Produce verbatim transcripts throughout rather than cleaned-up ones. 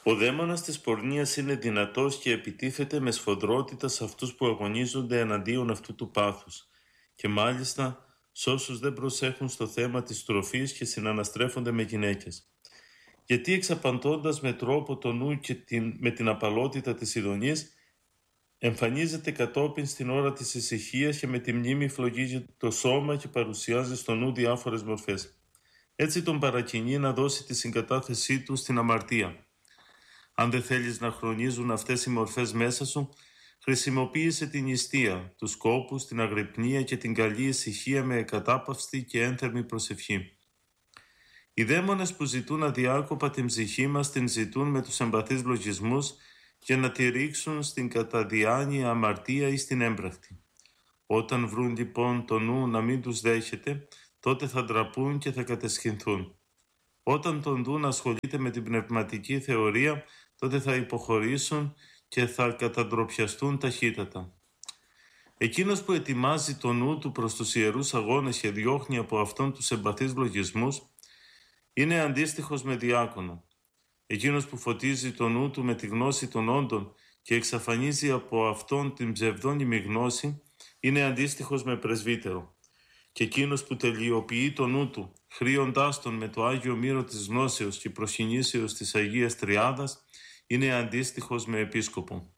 Ο δαίμονας της πορνείας είναι δυνατός και επιτίθεται με σφοδρότητα σε αυτούς που αγωνίζονται εναντίον αυτού του πάθους και μάλιστα σε όσους δεν προσέχουν στο θέμα της τροφής και συναναστρέφονται με γυναίκες. Γιατί εξαπαντώντας με τρόπο το νου και την, με την απαλότητα της ειδονής, εμφανίζεται κατόπιν στην ώρα της ησυχίας και με τη μνήμη φλογίζει το σώμα και παρουσιάζει στο νου διάφορες μορφές. Έτσι τον παρακινεί να δώσει τη συγκατάθεσή του στην αμαρτία. Αν δεν θέλεις να χρονίζουν αυτές οι μορφές μέσα σου, χρησιμοποίησε την νηστεία, τους κόπους, την αγρυπνία και την καλή ησυχία με εκατάπαυστη και ένθερμη προσευχή. Οι δαίμονες που ζητούν αδιάκοπα την ψυχή μας την ζητούν με τους εμπαθείς λογισμούς για να τη ρίξουν στην καταδιάνοια αμαρτία ή στην έμπρακτη. Όταν βρουν λοιπόν το νου να μην τους δέχεται, τότε θα ντραπούν και θα κατεσχυνθούν. Όταν τον δουν να ασχολείται με την πνευματική θεωρία, τότε θα υποχωρήσουν και θα καταντροπιαστούν ταχύτατα. Εκείνος που ετοιμάζει το νου του προς τους ιερούς αγώνες και διώχνει από αυτόν τους εμπαθείς λογισμούς, είναι αντίστοιχος με διάκονο. Εκείνος που φωτίζει το νου του με τη γνώση των όντων και εξαφανίζει από αυτόν την ψευδόνιμη γνώση, είναι αντίστοιχος με πρεσβύτερο. Και εκείνος που τελειοποιεί το νου του, χρήοντάς τον με το Άγιο Μύρο της Γνώσεως και προσκυνήσεως της Αγίας Τριάδας, είναι αντίστοιχος με επίσκοπο.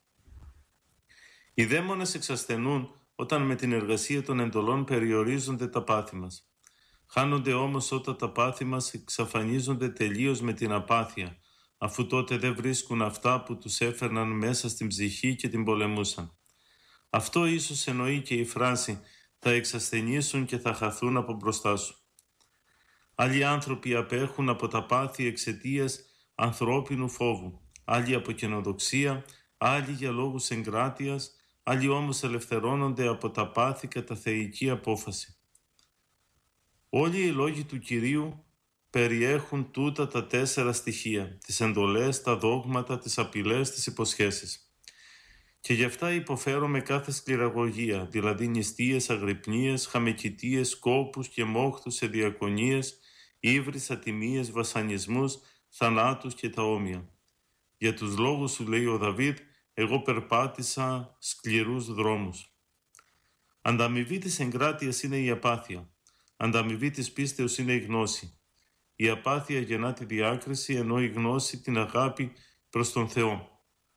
Οι δαίμονες εξασθενούν όταν με την εργασία των εντολών περιορίζονται τα πάθη μας. Χάνονται όμως όταν τα πάθη μας εξαφανίζονται τελείως με την απάθεια, αφού τότε δεν βρίσκουν αυτά που τους έφερναν μέσα στην ψυχή και την πολεμούσαν. Αυτό ίσως εννοεί και η φράση «θα εξασθενήσουν και θα χαθούν από μπροστά σου». Άλλοι άνθρωποι απέχουν από τα πάθη εξαιτίας ανθρώπινου φόβου, άλλοι από καινοδοξία, άλλοι για λόγους εγκράτειας, άλλοι όμως ελευθερώνονται από τα πάθη κατά θεϊκή απόφαση. Όλοι οι λόγοι του Κυρίου περιέχουν τούτα τα τέσσερα στοιχεία, τις εντολές, τα δόγματα, τις απειλές, τις υποσχέσεις. Και γι' αυτά υποφέρω με κάθε σκληραγωγία, δηλαδή νηστείες, αγρυπνίες, χαμεκητίες, κόπους και μόχθους σε διακονίες, ύβρις, ατιμίες, βασανισμούς, θανάτους και τα όμοια. Για τους λόγους σου, λέει ο Δαβίδ, εγώ περπάτησα σκληρούς δρόμους. Ανταμοιβή της εγκράτειας είναι η απάθεια. Ανταμοιβή της πίστεως είναι η γνώση. Η απάθεια γεννά τη διάκριση, ενώ η γνώση την αγάπη προς τον Θεό.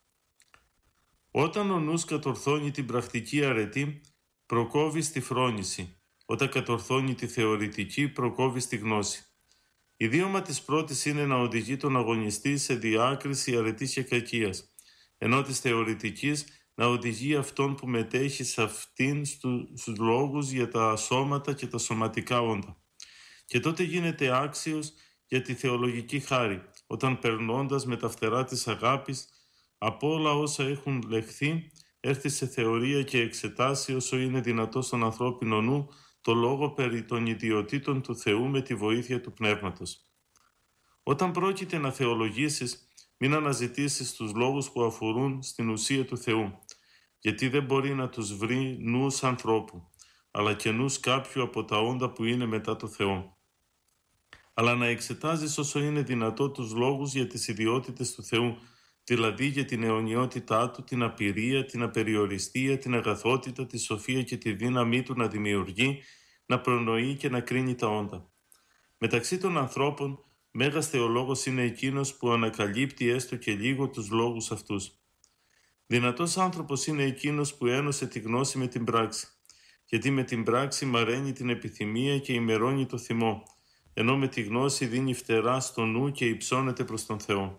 Όταν ο νους κατορθώνει την πρακτική αρετή, προκόβει στη φρόνηση. Όταν κατορθώνει τη θεωρητική, προκόβει στη γνώση. Ιδίωμα της πρώτης είναι να οδηγεί τον αγωνιστή σε διάκριση αρετής και κακίας, ενώ της θεωρητικής να οδηγεί αυτόν που μετέχει σε αυτήν στους λόγους για τα σώματα και τα σωματικά όντα. Και τότε γίνεται άξιος για τη θεολογική χάρη, όταν περνώντας με τα φτερά της αγάπης από όλα όσα έχουν λεχθεί, έρθει σε θεωρία και εξετάσει όσο είναι δυνατό στον ανθρώπινο νου το λόγο περί των ιδιωτήτων του Θεού με τη βοήθεια του Πνεύματος. Όταν πρόκειται να θεολογήσεις, μην αναζητήσεις τους λόγους που αφορούν στην ουσία του Θεού, γιατί δεν μπορεί να τους βρει νους ανθρώπου, αλλά και νους κάποιου από τα όντα που είναι μετά το Θεό. Αλλά να εξετάζεις όσο είναι δυνατό τους λόγους για τις ιδιότητες του Θεού, δηλαδή για την αιωνιότητά του, την απειρία, την απεριοριστία, την αγαθότητα, τη σοφία και τη δύναμή του να δημιουργεί, να προνοεί και να κρίνει τα όντα. Μεταξύ των ανθρώπων, μέγας θεολόγος είναι εκείνος που ανακαλύπτει έστω και λίγο τους λόγους αυτούς. Δυνατός άνθρωπος είναι εκείνος που ένωσε τη γνώση με την πράξη, γιατί με την πράξη μαραίνει την επιθυμία και ημερώνει το θυμό, ενώ με τη γνώση δίνει φτερά στο νου και υψώνεται προς τον Θεό.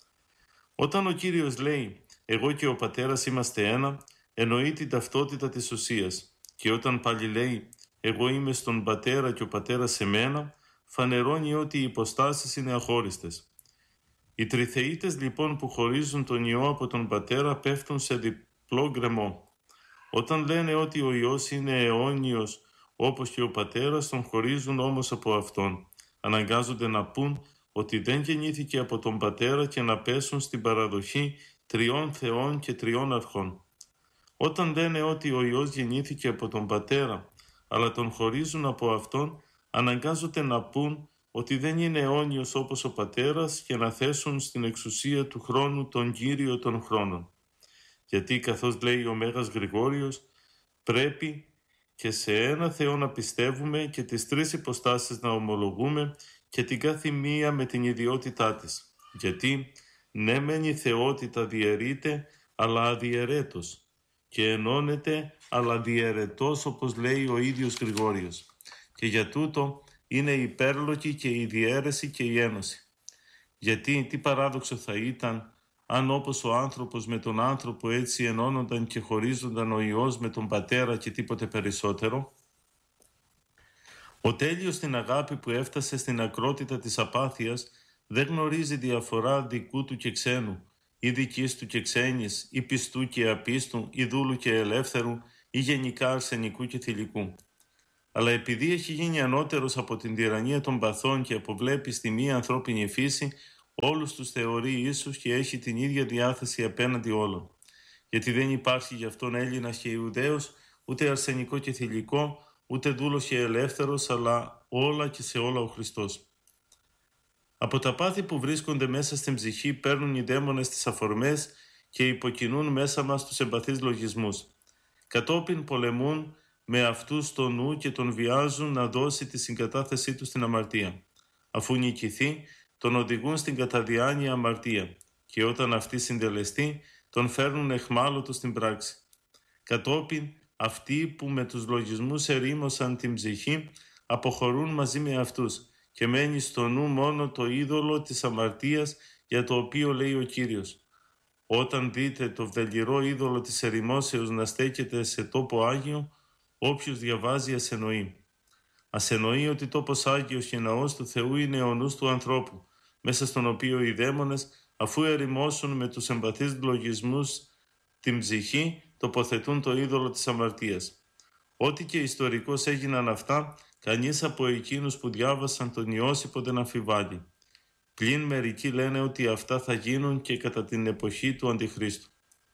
Όταν ο Κύριος λέει «Εγώ και ο Πατέρας είμαστε ένα», εννοεί την ταυτότητα της ουσίας, και όταν πάλι λέει «Εγώ είμαι στον Πατέρα και ο Πατέρας σε μένα», φανερώνει ότι οι υποστάσεις είναι αχώριστες. Οι τριθεΐτες λοιπόν που χωρίζουν τον Υιό από τον Πατέρα πέφτουν σε διπλό γκρεμό. Όταν λένε ότι ο Υιός είναι αιώνιος όπως και ο Πατέρας, τον χωρίζουν όμως από Αυτόν. Αναγκάζονται να πούν ότι δεν γεννήθηκε από τον Πατέρα και να πέσουν στην παραδοχή τριών Θεών και τριών αρχών. Όταν λένε ότι ο Υιός γεννήθηκε από τον Πατέρα, αλλά τον χωρίζουν από Αυτόν, αναγκάζονται να πούν ότι δεν είναι αιώνιος όπως ο Πατέρας και να θέσουν στην εξουσία του χρόνου τον Κύριο των χρόνων. Γιατί, καθώς λέει ο Μέγας Γρηγόριος, πρέπει και σε ένα Θεό να πιστεύουμε και τις τρεις υποστάσεις να ομολογούμε και την κάθε μία με την ιδιότητά της. Γιατί ναι μεν η θεότητα διαιρείται, αλλά αδιαιρέτως, και ενώνεται, αλλά διαιρετός, όπως λέει ο ίδιος Γρηγόριος. Και για τούτο είναι υπέρλογη και η διαίρεση και η ένωση. Γιατί τι παράδοξο θα ήταν αν όπως ο άνθρωπος με τον άνθρωπο έτσι ενώνονταν και χωρίζονταν ο Υιός με τον Πατέρα και τίποτε περισσότερο. Ο τέλειος στην αγάπη που έφτασε στην ακρότητα της απάθειας δεν γνωρίζει διαφορά δικού του και ξένου, ή δικής του και ξένης, ή πιστού και απίστου, ή δούλου και ελεύθερου, ή γενικά αρσενικού και θηλυκού. Αλλά επειδή έχει γίνει ανώτερος από την τυραννία των παθών και αποβλέπει στη μία ανθρώπινη φύση, όλους τους θεωρεί ίσους και έχει την ίδια διάθεση απέναντι όλων. Γιατί δεν υπάρχει γι' αυτόν Έλληνας και Ιουδαίος, ούτε αρσενικό και θηλυκό, ούτε δούλος και ελεύθερος, αλλά όλα και σε όλα ο Χριστός. Από τα πάθη που βρίσκονται μέσα στην ψυχή παίρνουν οι δαίμονες τις αφορμές και υποκινούν μέσα μας τους εμπαθείς λογισμούς. Κατόπιν πολεμούν με αυτούς το νου και τον βιάζουν να δώσει τη συγκατάθεσή του στην αμαρτία. Αφού νικηθεί, τον οδηγούν στην καταδιάνοια αμαρτία και όταν αυτή συντελεστεί, τον φέρνουν εχμάλωτο στην πράξη. Κατόπιν, αυτοί που με τους λογισμούς ερήμωσαν την ψυχή, αποχωρούν μαζί με αυτούς και μένει στο νου μόνο το είδωλο της αμαρτίας για το οποίο λέει ο Κύριος. Όταν δείτε το βδελιρό είδωλο της ερημώσεως να στέκεται σε τόπο Άγιο, όποιος διαβάζει ας εννοεί. Ας εννοεί ότι τόπος Άγιος και ναός του Θεού είναι ο νους του ανθρώπου, μέσα στον οποίο οι δαίμονες, αφού ερημώσουν με τους εμπαθείς λογισμούς την ψυχή, τοποθετούν το είδωλο της αμαρτίας. Ό,τι και ιστορικώς έγιναν αυτά, κανείς από εκείνους που διάβασαν τον Ιώσυπο δεν αμφιβάλλει. Πλην μερικοί λένε ότι αυτά θα γίνουν και κατά την εποχή του Αντιχρίστου.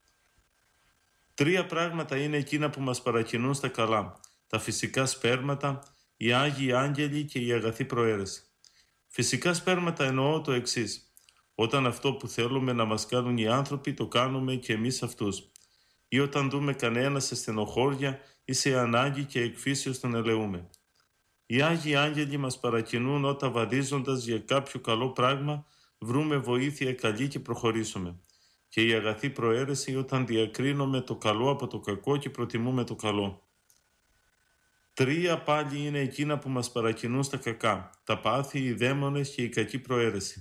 Τρία πράγματα είναι εκείνα που μας παρακινούν στα καλά: τα φυσικά σπέρματα, οι Άγιοι Άγγελοι και η αγαθή προαίρεση. Φυσικά σπέρματα εννοώ το εξής: όταν αυτό που θέλουμε να μας κάνουν οι άνθρωποι το κάνουμε και εμείς αυτούς, ή όταν δούμε κανένα σε στενοχώρια ή σε ανάγκη και εκφύσεως τον ελεούμε. Οι Άγιοι Άγγελοι μας παρακινούν όταν βαδίζοντας για κάποιο καλό πράγμα βρούμε βοήθεια καλή και προχωρήσουμε. Και η αγαθή προαίρεση όταν διακρίνουμε το καλό από το κακό και προτιμούμε το καλό. Τρία πάλι είναι εκείνα που μας παρακινούν στα κακά: τα πάθη, οι δαίμονες και η κακή προαίρεση.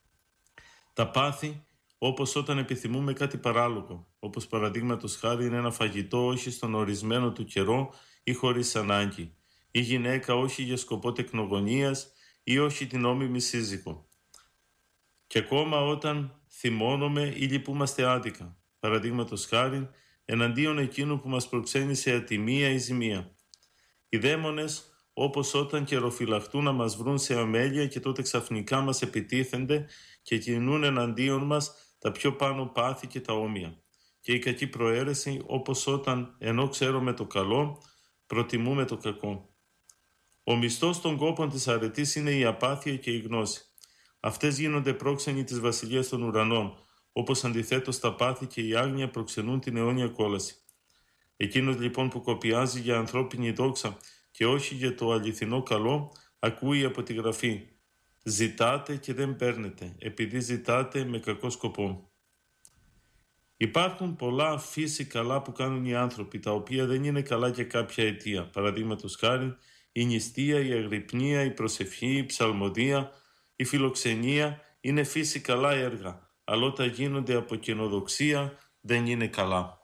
Τα πάθη, όπως όταν επιθυμούμε κάτι παράλογο, όπως παραδείγματος χάρη είναι ένα φαγητό όχι στον ορισμένο του καιρό ή χωρίς ανάγκη, ή γυναίκα όχι για σκοπό τεκνογωνίας ή όχι την νόμιμη σύζυγο. Και ακόμα όταν θυμώνουμε ή λυπούμαστε άδικα, παραδείγματος χάρη εναντίον εκείνου που μας προξένησε ατιμία ή ζημία. Οι δαίμονες, όπως όταν καιροφυλαχτούν να μας βρουν σε αμέλεια και τότε ξαφνικά μας επιτίθενται και κινούν εναντίον μας τα πιο πάνω πάθη και τα όμοια. Και η κακή προαίρεση, όπως όταν ενώ ξέρουμε το καλό, προτιμούμε το κακό. Ο μισθός των κόπων της αρετής είναι η απάθεια και η γνώση. Αυτές γίνονται πρόξενοι της βασιλείας των ουρανών, όπως αντιθέτως τα πάθη και η άγνοια προξενούν την αιώνια κόλαση. Εκείνος λοιπόν που κοπιάζει για ανθρώπινη δόξα και όχι για το αληθινό καλό, ακούει από τη Γραφή: «Ζητάτε και δεν παίρνετε, επειδή ζητάτε με κακό σκοπό». Υπάρχουν πολλά φύση καλά που κάνουν οι άνθρωποι, τα οποία δεν είναι καλά για κάποια αιτία. Παραδείγματος χάρη, η νηστεία, η αγρυπνία, η προσευχή, η ψαλμοδία, η φιλοξενία είναι φύση καλά έργα, αλλά όταν γίνονται από καινοδοξία δεν είναι καλά.